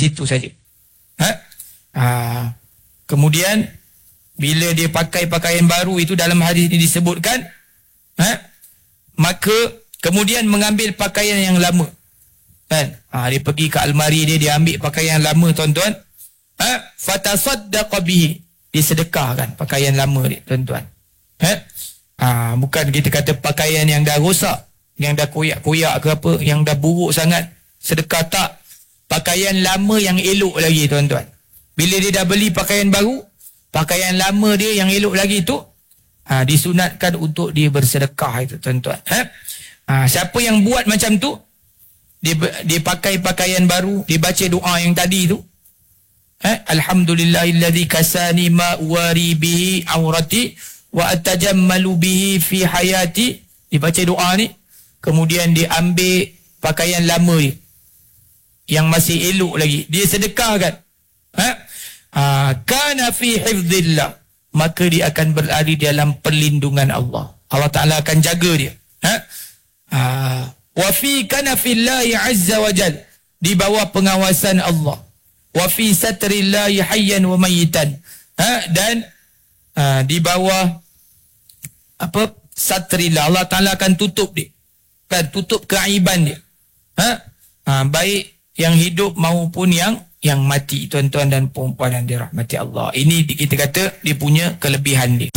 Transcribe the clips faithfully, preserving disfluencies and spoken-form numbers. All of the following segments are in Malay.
situ saja. Ha? Ha. Kemudian bila dia pakai pakaian baru itu dalam hadis ini disebutkan, ha? Maka kemudian mengambil pakaian yang lama. Kan? Ha, dia pergi ke almari dia, dia ambil pakaian lama, tuan-tuan. Ha? Fatasaddaqa bihi. Dia sedekahkan pakaian lama dia, tuan-tuan. Ha? Ha, bukan kita kata pakaian yang dah rosak, yang dah koyak-koyak ke apa, yang dah buruk sangat, sedekah tak. Pakaian lama yang elok lagi, tuan-tuan. Bila dia dah beli pakaian baru, pakaian lama dia yang elok lagi tu, ha, disunatkan untuk dia bersedekah itu, tuan-tuan. Ha? Ha, siapa yang buat macam tu, dia, dia pakai pakaian baru, dia baca doa yang tadi tu, ha? Alhamdulillahilladzi kasani ma wari bihi aurati wa atajammalu bihi fi hayati. Dia baca doa ni, kemudian dia ambil pakaian lama dia yang masih elok lagi, dia sedekahkan. Ha? Ha, kana fi hifdzillah, maka dia akan berada dalam perlindungan Allah. Allah Ta'ala akan jaga dia. Ha? Ha, wa fi kana fillahi azza wa jal, di bawah pengawasan Allah. Wa fi satrillahi hayyan wa mayitan. Ha? Dan ha, di bawah apa? Satrillah, Allah Ta'ala akan tutup dia. Kan? Tutup keaiban dia. Ha? Ha, baik yang hidup maupun yang yang mati, tuan-tuan dan puan-puan yang dirahmati Allah. Ini kita kata dia punya kelebihan dia.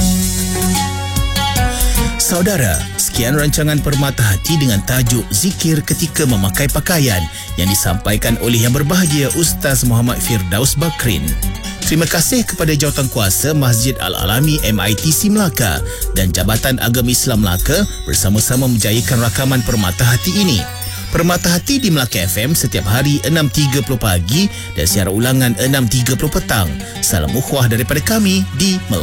Saudara, sekian rancangan Permata Hati dengan tajuk Zikir Ketika Memakai Pakaian yang disampaikan oleh yang berbahagia Ustaz Muhammad Firdaus Bakrin. Terima kasih kepada Jawatankuasa Masjid Al-Alami M I T C Melaka dan Jabatan Agama Islam Melaka bersama-sama menjayakan rakaman Permata Hati ini. Permata Hati di Melaka F M setiap hari enam tiga puluh pagi dan siaran ulangan enam tiga puluh petang. Salam ukhuwah daripada kami di Melaka.